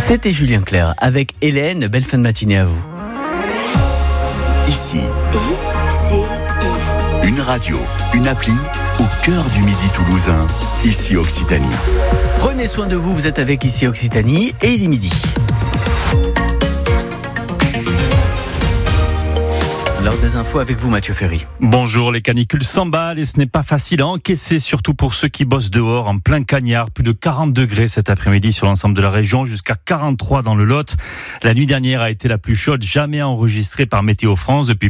C'était Julien Clerc avec Hélène. Belle fin de matinée à vous. Ici, une radio, une appli au cœur du Midi toulousain. Ici Occitanie. Prenez soin de vous, vous êtes avec Ici Occitanie et il est midi. L'heure des infos avec vous, Mathieu Ferry. Bonjour, les canicules s'emballent et ce n'est pas facile à encaisser, surtout pour ceux qui bossent dehors en plein cagnard. Plus de 40 degrés cet après-midi sur l'ensemble de la région, jusqu'à 43 dans le Lot. La nuit dernière a été la plus chaude jamais enregistrée par Météo France depuis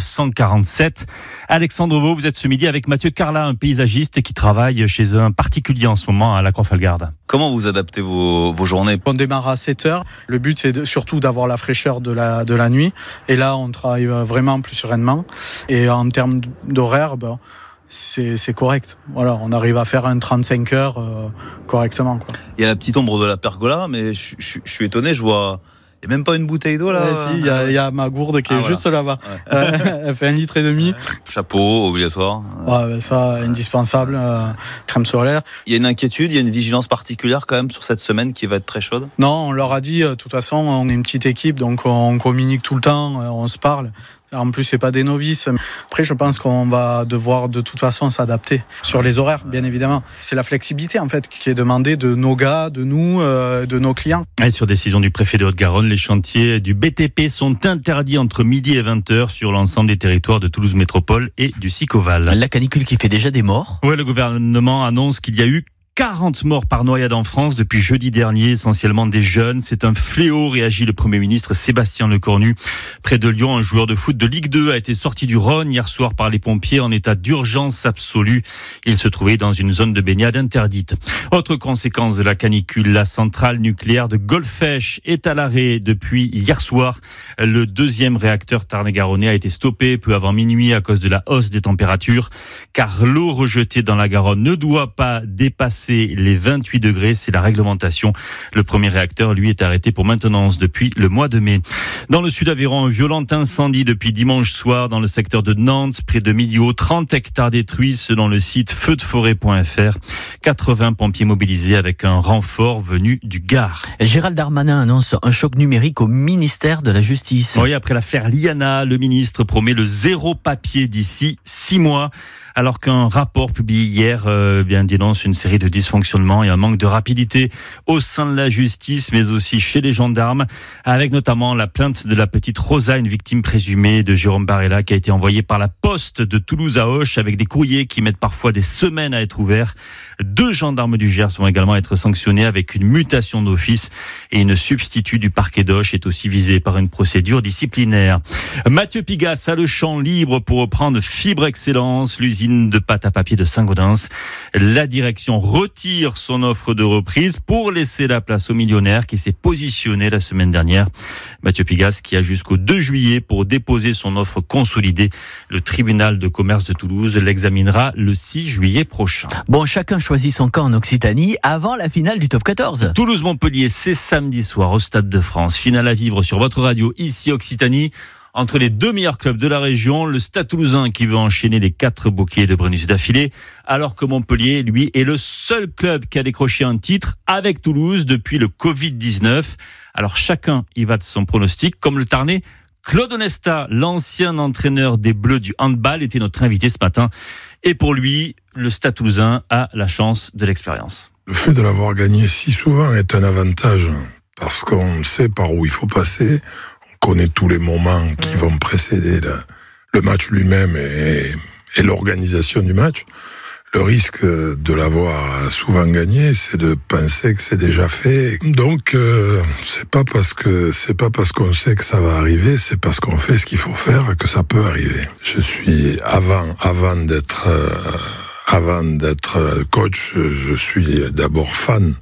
1947. Alexandre Vaux, vous êtes ce midi avec Mathieu Carla, un paysagiste qui travaille chez un particulier en ce moment à la Croix-Falgarde. Comment vous adaptez vos journées ? On démarre à 7h. Le but, c'est surtout d'avoir la fraîcheur de la nuit. Et là, on travaille vraiment plus sereinement. Et en termes d'horaire, c'est correct. Voilà, on arrive à faire un 35 heures correctement, quoi. Il y a la petite ombre de la pergola, mais je suis étonné, je vois... Il n'y a même pas une bouteille d'eau là. Si, il y a ma gourde qui est juste là-bas. Ouais. Elle fait 1,5 litre. Ouais. Chapeau, obligatoire. Ouais, ça, indispensable. Crème solaire. Il y a une inquiétude, il y a une vigilance particulière quand même sur cette semaine qui va être très chaude ? Non, on leur a dit, de toute façon, on est une petite équipe, donc on communique tout le temps, on se parle. En plus, c'est pas des novices. Après, je pense qu'on va devoir de toute façon s'adapter sur les horaires, bien évidemment. C'est la flexibilité, en fait, qui est demandée de nos gars, de nous, de nos clients. Et sur décision du préfet de Haute-Garonne, les chantiers du BTP sont interdits entre midi et 20h sur l'ensemble des territoires de Toulouse Métropole et du Sicoval. La canicule qui fait déjà des morts. Oui, le gouvernement annonce qu'il y a eu 40 morts par noyade en France depuis jeudi dernier, essentiellement des jeunes. C'est un fléau, réagit le Premier ministre Sébastien Lecornu. Près de Lyon, un joueur de foot de Ligue 2 a été sorti du Rhône hier soir par les pompiers en état d'urgence absolue. Il se trouvait dans une zone de baignade interdite. Autre conséquence de la canicule, la centrale nucléaire de Golfech est à l'arrêt depuis hier soir. Le deuxième réacteur tarn-et-garonnais a été stoppé peu avant minuit à cause de la hausse des températures, car l'eau rejetée dans la Garonne ne doit pas dépasser les 28 degrés, c'est la réglementation. Le premier réacteur, lui, est arrêté pour maintenance depuis le mois de mai. Dans le Sud-Aveyron, un violent incendie depuis dimanche soir dans le secteur de Nantes, près de Millau, 30 hectares détruits selon le site feuddeforêt.fr. 80 pompiers mobilisés avec un renfort venu du Gard. Gérald Darmanin annonce un choc numérique au ministère de la Justice. Oui, après l'affaire Liana, le ministre promet le zéro papier d'ici 6 mois. Alors qu'un rapport publié hier dénonce une série de dysfonctionnements et un manque de rapidité au sein de la justice, mais aussi chez les gendarmes, avec notamment la plainte de la petite Rosa, une victime présumée de Jérôme Barella, qui a été envoyée par la poste de Toulouse à Auch, avec des courriers qui mettent parfois des semaines à être ouverts. 2 gendarmes du Gers vont également être sanctionnés avec une mutation d'office, et une substitut du parquet d'Auch est aussi visée par une procédure disciplinaire. Mathieu Pigasse a le champ libre pour reprendre Fibre Excellence, l'usine de pâte à papier de Saint-Gaudens. La direction retire son offre de reprise pour laisser la place au millionnaire qui s'est positionné la semaine dernière. Mathieu Pigasse qui a jusqu'au 2 juillet pour déposer son offre consolidée. Le tribunal de commerce de Toulouse l'examinera le 6 juillet prochain. Bon, chacun choisit son camp en Occitanie avant la finale du top 14. Toulouse-Montpellier, c'est samedi soir au Stade de France. Finale à vivre sur votre radio, ici Occitanie. Entre les 2 meilleurs clubs de la région, le Stade Toulousain qui veut enchaîner les 4 bouquets de Brennus d'affilée, alors que Montpellier, lui, est le seul club qui a décroché un titre avec Toulouse depuis le Covid-19. Alors chacun y va de son pronostic, comme le Tarnais. Claude Onesta, l'ancien entraîneur des Bleus du handball, était notre invité ce matin. Et pour lui, le Stade Toulousain a la chance de l'expérience. Le fait de l'avoir gagné si souvent est un avantage, parce qu'on sait par où il faut passer. On connaît tous les moments qui vont précéder le match lui-même et l'organisation du match. Le risque de l'avoir souvent gagné, c'est de penser que c'est déjà fait. Donc, c'est pas parce qu'on sait que ça va arriver, c'est parce qu'on fait ce qu'il faut faire que ça peut arriver. Je suis avant d'être coach, je suis d'abord fan